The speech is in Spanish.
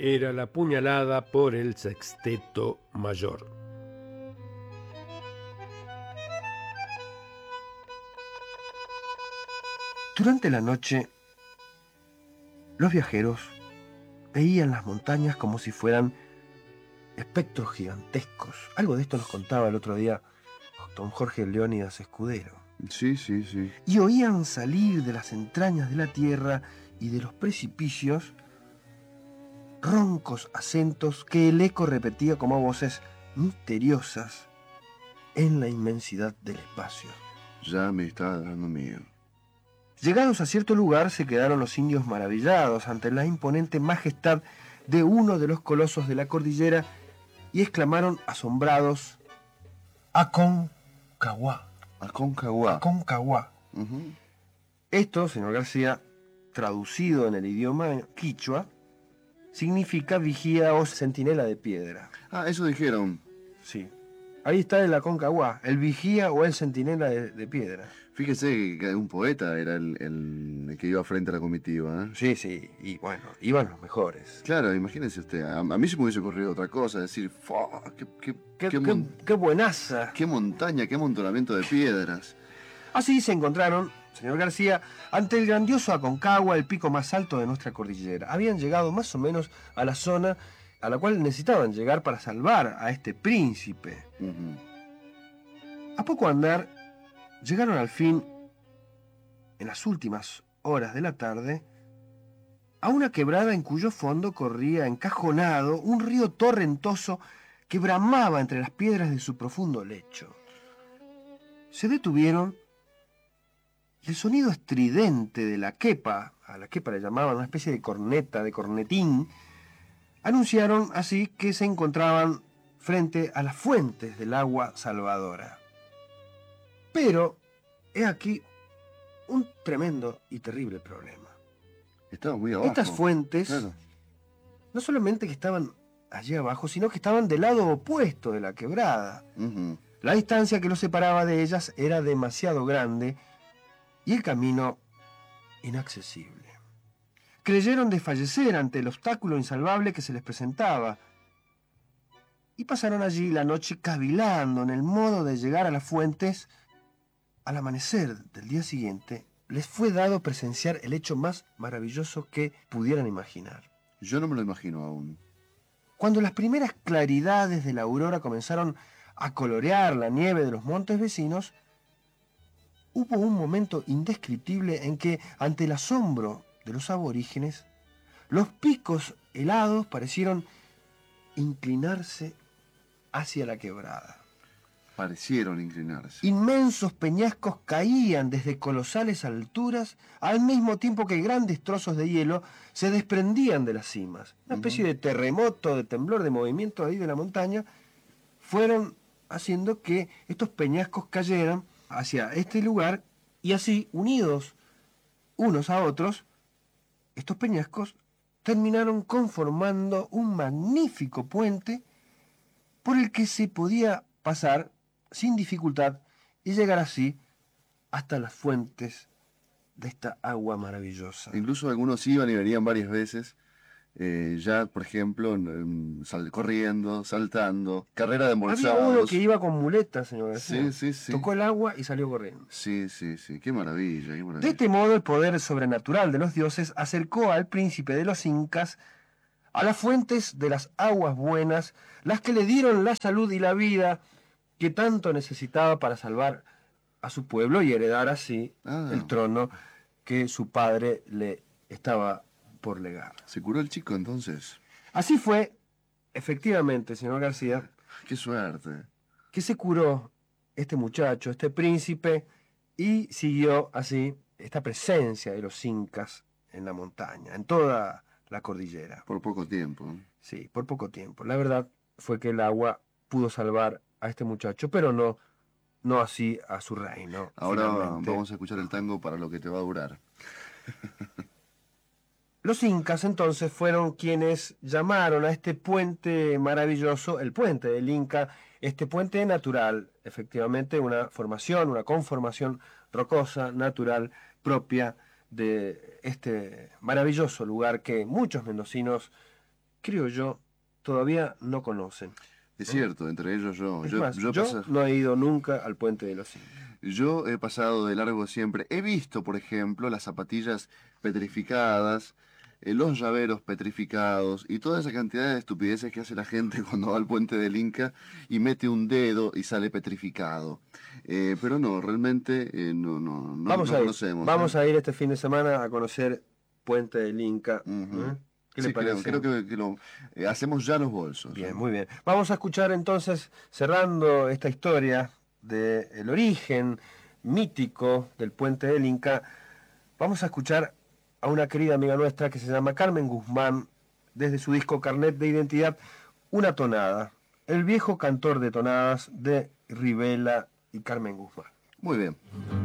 era la puñalada por el sexteto mayor. Durante la noche, los viajeros veían las montañas como si fueran espectros gigantescos. Algo de esto nos contaba el otro día don Jorge Leónidas Escudero. Sí, sí, sí. Y oían salir de las entrañas de la tierra y de los precipicios roncos acentos que el eco repetía como voces misteriosas en la inmensidad del espacio. Ya me está dando miedo. Llegados a cierto lugar, se quedaron los indios maravillados ante la imponente majestad de uno de los colosos de la cordillera y exclamaron asombrados: Aconcagua. Aconcagua. Aconcagua. Uh-huh. Esto, señor García, traducido en el idioma quichua, significa vigía o centinela de piedra. Ah, eso dijeron. Sí. Ahí está el Aconcagua, el vigía o el centinela de piedra. Fíjese que un poeta era el que iba frente a la comitiva, ¿eh? Sí, sí, y bueno, iban los mejores. Claro, imagínese usted, a mí se me hubiese ocurrido otra cosa, decir, ¡Qué buenaza! ¡Qué montaña, qué amontonamiento de piedras! Así se encontraron, señor García, ante el grandioso Aconcagua, el pico más alto de nuestra cordillera. Habían llegado más o menos a la zona a la cual necesitaban llegar para salvar a este príncipe. Uh-huh. A poco andar, llegaron al fin, en las últimas horas de la tarde, a una quebrada en cuyo fondo corría encajonado un río torrentoso que bramaba entre las piedras de su profundo lecho. Se detuvieron y el sonido estridente de la quepa, a la quepa le llamaban una especie de corneta, de cornetín, anunciaron así que se encontraban frente a las fuentes del agua salvadora. Pero he aquí un tremendo y terrible problema. Estaba muy abajo. Estas fuentes, claro, no solamente que estaban allí abajo, sino que estaban del lado opuesto de la quebrada. uh-huh. La distancia que los separaba de ellas era demasiado grande y el camino inaccesible. Creyeron desfallecer ante el obstáculo insalvable que se les presentaba y pasaron allí la noche cavilando en el modo de llegar a las fuentes. Al amanecer del día siguiente, les fue dado presenciar el hecho más maravilloso que pudieran imaginar. Yo no me lo imagino aún. Cuando las primeras claridades de la aurora comenzaron a colorear la nieve de los montes vecinos, hubo un momento indescriptible en que, ante el asombro de los aborígenes, los picos helados parecieron inclinarse hacia la quebrada. Parecieron inclinarse. Inmensos peñascos caían desde colosales alturas, al mismo tiempo que grandes trozos de hielo se desprendían de las cimas. Una especie de terremoto, de temblor, de movimiento ahí de la montaña, fueron haciendo que estos peñascos cayeran hacia este lugar y así, unidos unos a otros, estos peñascos terminaron conformando un magnífico puente por el que se podía pasar sin dificultad y llegar así hasta las fuentes de esta agua maravillosa. Incluso algunos iban y venían varias veces, ya, por ejemplo, corriendo, saltando, carrera de embolsados. Había uno que iba con muletas, señor García. Sí. Tocó el agua y salió corriendo. Sí, qué maravilla, qué maravilla. De este modo, el poder sobrenatural de los dioses acercó al príncipe de los incas a las fuentes de las aguas buenas, las que le dieron la salud y la vida que tanto necesitaba para salvar a su pueblo y heredar así el trono que su padre le estaba por legar. ¿Se curó el chico entonces? Así fue, efectivamente, señor García. ¡Qué suerte! Que se curó este muchacho, este príncipe, y siguió así esta presencia de los incas en la montaña, en toda la cordillera. Por poco tiempo. Sí, por poco tiempo. La verdad fue que el agua pudo salvar a este muchacho, pero no así a su reino. Ahora finalmente. Vamos a escuchar el tango para lo que te va a durar. Los incas entonces fueron quienes llamaron a este puente maravilloso, el puente del Inca, este puente natural, efectivamente una formación, una conformación rocosa, natural, propia de este maravilloso lugar que muchos mendocinos creo yo, todavía no conocen. Es cierto, entre ellos yo. Es Yo, más, yo he yo pasado- no he ido nunca al Puente de los Incas. yo he pasado de largo siempre. He visto, por ejemplo, las zapatillas petrificadas, los llaveros petrificados y toda esa cantidad de estupideces que hace la gente cuando va al puente del Inca y mete un dedo y sale petrificado. Pero no, realmente no Vamos a ir, conocemos. vamos a ir este fin de semana a conocer Puente del Inca. Ujú. ¿Qué le Sí, creo, parece? que lo hacemos ya los bolsos. Bien, muy bien. Vamos a escuchar entonces, cerrando esta historia del origen mítico del Puente del Inca, vamos a escuchar a una querida amiga nuestra que se llama Carmen Guzmán, desde su disco Carnet de Identidad, Una tonada, el viejo cantor de tonadas de Rivela y Carmen Guzmán. Muy bien.